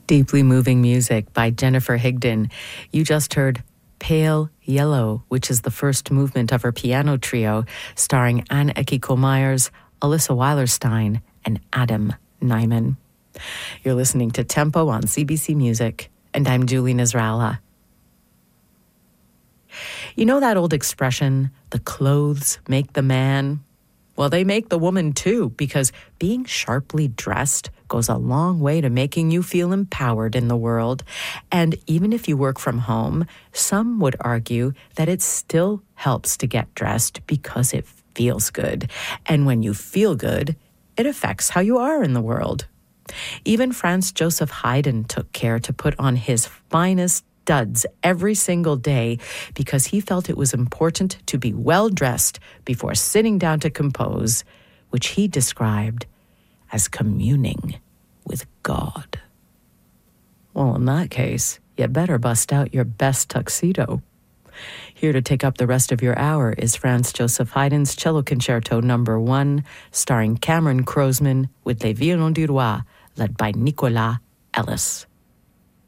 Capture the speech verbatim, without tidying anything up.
Deeply moving music by Jennifer Higdon. You just heard Pale Yellow, which is the first movement of her piano trio, starring Anne Ekiko Myers, Alyssa Weilerstein, and Adam Nyman. You're listening to Tempo on C B C Music, and I'm Julie Nasrallah. You know that old expression, the clothes make the man? Well, they make the woman too, because being sharply dressed goes a long way to making you feel empowered in the world. And even if you work from home, some would argue that it still helps to get dressed because it feels good. And when you feel good, it affects how you are in the world. Even Franz Joseph Haydn took care to put on his finest duds every single day because he felt it was important to be well dressed before sitting down to compose, which he described as communing with God. Well, in that case, you better bust out your best tuxedo. Here to take up the rest of your hour is Franz Joseph Haydn's Cello Concerto Number One, starring Cameron Croasman with Les Violons du Roi, led by Nicolas Ellis.